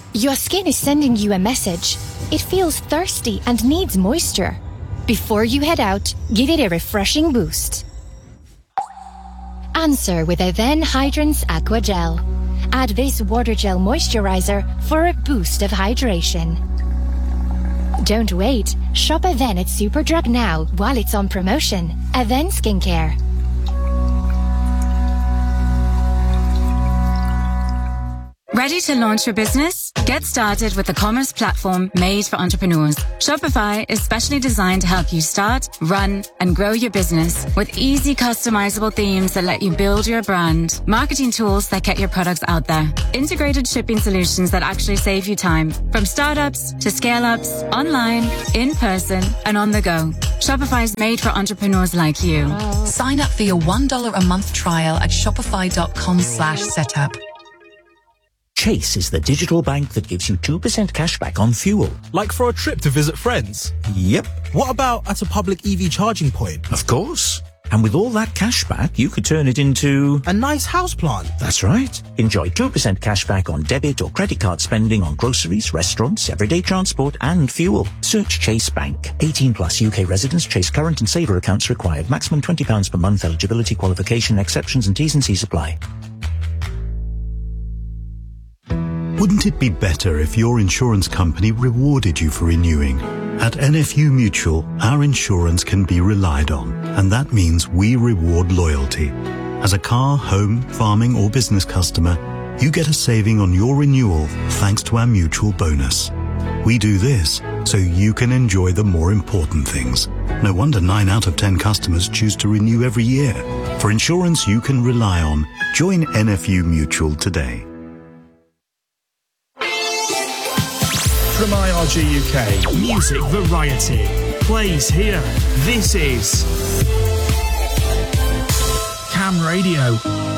Your skin is sending you a message. It feels thirsty and needs moisture. Before you head out, give it a refreshing boost. Answer with Aven Hydrants Aqua Gel. Add this water gel moisturizer for a boost of hydration. Don't wait. Shop Aven at Superdrug now while it's on promotion. Aven Skincare. Ready to launch your business? Get started with the commerce platform made for entrepreneurs. Shopify is specially designed to help you start, run, and grow your business with easy customizable themes that let you build your brand, marketing tools that get your products out there, integrated shipping solutions that actually save you time, from startups to scale-ups, online, in person, and on the go. Shopify is made for entrepreneurs like you. Sign up for your $1 a month trial at shopify.com/setup. Chase is the digital bank that gives you 2% cash back on fuel. Like for a trip to visit friends? Yep. What about at a public EV charging point? Of course. And with all that cash back, you could turn it into... a nice houseplant. That's right. Enjoy 2% cash back on debit or credit card spending on groceries, restaurants, everyday transport and fuel. Search Chase Bank. 18 plus UK residents. Chase current and saver accounts required. Maximum £20 per month. Eligibility, qualification, exceptions and T's and C's apply. Wouldn't it be better if your insurance company rewarded you for renewing? At NFU Mutual, our insurance can be relied on, and that means we reward loyalty. As a car, home, farming or business customer, you get a saving on your renewal thanks to our mutual bonus. We do this so you can enjoy the more important things. No wonder 9 out of 10 customers choose to renew every year. For insurance you can rely on, join NFU Mutual today. From IRG UK, Music Variety plays here. This is Cam Radio.